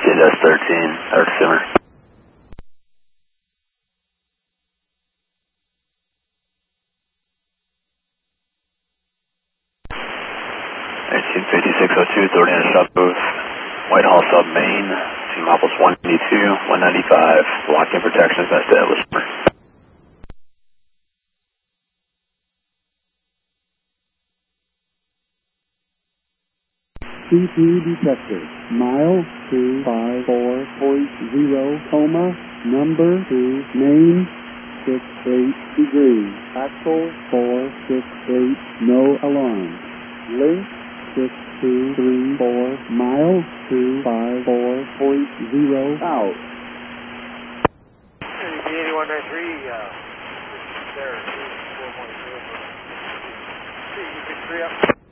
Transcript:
13, or sooner. Team 5602, authority on sub booth, Whitehall sub main, Team Apples 192, 195, lock-in protection is established. CP detector, mile 254.0, coma, number 2, main, 68 degrees, axle 468, no alarm, link 6234, mile 254.0, out. 8193, there, 4.0, 3 up.